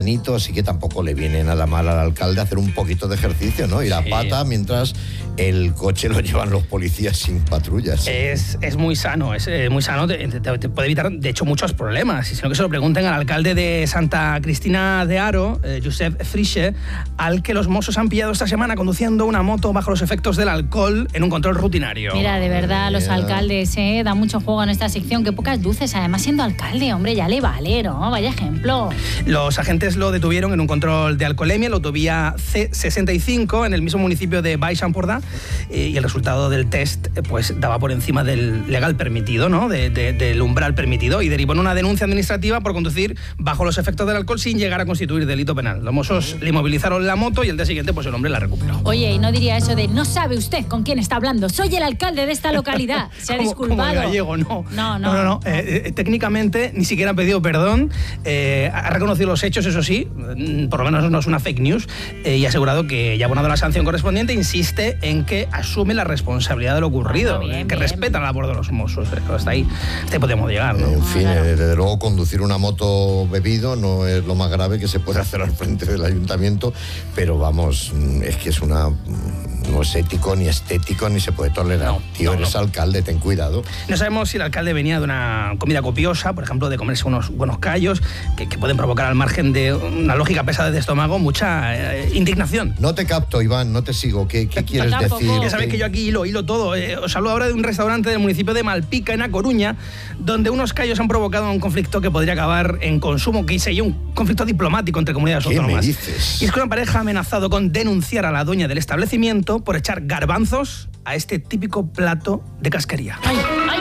Así que tampoco le viene nada mal al alcalde hacer un poquito de ejercicio, ¿no? Ir a pata mientras el coche lo llevan los policías sin patrullas. Es muy sano, te puede evitar, de hecho, muchos problemas. Sino que se lo pregunten al alcalde de Santa Cristina de Aro, Josep Friche, al que los Mossos han pillado esta semana conduciendo una moto bajo los efectos del alcohol en un control rutinario. Mira, de verdad, los alcaldes dan mucho juego en esta sección. Qué pocas luces, además siendo alcalde, hombre, ya le vale, ¿no? Vaya ejemplo. Los agentes lo detuvieron en un control de alcoholemia en la autovía C65 en el mismo municipio de Baix-Empordà, y el resultado del test pues daba por encima del legal permitido, ¿no? Del umbral permitido, y derivó en una denuncia administrativa por conducir bajo los efectos del alcohol sin llegar a constituir delito penal. Los Mossos le inmovilizaron la moto y el día siguiente pues el hombre la recuperó. Oye, y no diría eso de no sabe usted con quién está hablando, soy el alcalde de esta localidad. Se ha disculpado. Como gallego, no. No. Técnicamente ni siquiera ha pedido perdón, ha reconocido los hechos, eso sí, por lo menos no es una fake news, y ha asegurado que ya ha abonado la sanción correspondiente. Insiste en que asume la responsabilidad de lo ocurrido, que respeta la labor de los Mossos. Hasta ahí podemos llegar, ¿no? En fin, desde luego conducir una moto bebido no es lo más grave que se puede hacer al frente del ayuntamiento, pero vamos, es que es una... No es ético, ni estético, ni se puede tolerar. Eres alcalde, ten cuidado. No sabemos si el alcalde venía de una comida copiosa, por ejemplo, de comerse unos buenos callos, que pueden provocar, al margen de una lógica pesada de estómago, mucha indignación. No te capto, Iván, no te sigo. ¿Qué quieres decir? Ya sabéis que yo aquí hilo todo. Os hablo ahora de un restaurante del municipio de Malpica, en A Coruña, donde unos callos han provocado un conflicto que podría acabar en consumo, que sería un conflicto diplomático entre comunidades autónomas. ¿Qué me dices? Y es que una pareja ha amenazado con denunciar a la dueña del establecimiento por echar garbanzos a este típico plato de casquería. Ay.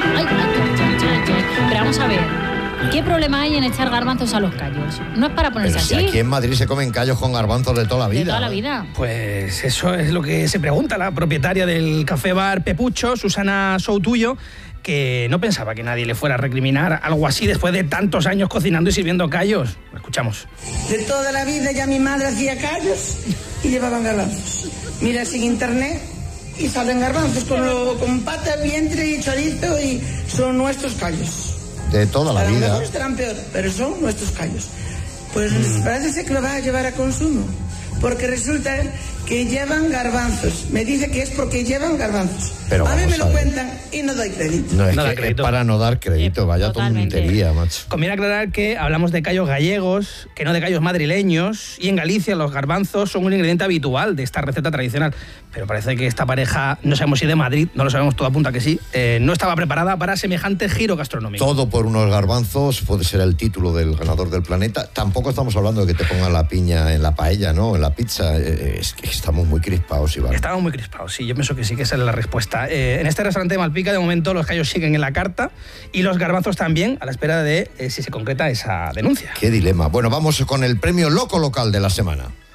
Pero vamos a ver, ¿qué problema hay en echar garbanzos a los callos? No es para ponerse así. Si aquí en Madrid se comen callos con garbanzos de toda la vida. De toda la vida. Pues eso es lo que se pregunta la propietaria del café bar Pepucho, Susana Soutuyo, que no pensaba que nadie le fuera a recriminar algo así después de tantos años cocinando y sirviendo callos. Escuchamos. De toda la vida ya mi madre hacía callos y llevaban garbanzos. Mira, sin internet y salen garbanzos con pata, vientre y chorizo, y son nuestros callos. De toda la vida. A lo mejor estarán peor, pero son nuestros callos. Pues parece ser que lo va a llevar a consumo, porque resulta que llevan garbanzos. Me dice que es porque llevan garbanzos. Pero a mí me lo cuentan y no doy crédito. No, es para no dar crédito, vaya tontería, macho. Conviene aclarar que hablamos de callos gallegos, que no de callos madrileños, y en Galicia los garbanzos son un ingrediente habitual de esta receta tradicional. Pero parece que esta pareja, no sabemos si de Madrid, no lo sabemos, todo apunta que sí, no estaba preparada para semejante giro gastronómico. Todo por unos garbanzos puede ser el título del ganador del planeta. Tampoco estamos hablando de que te pongan la piña en la paella, ¿no? En la pizza. Es que estamos muy crispados, Iván. Estamos muy crispados, sí. Yo pienso que sí, que esa es la respuesta. En este restaurante de Malpica, de momento, los callos siguen en la carta y los garbanzos también, a la espera de si se concreta esa denuncia. Qué dilema. Bueno, vamos con el premio Loco Local de la semana.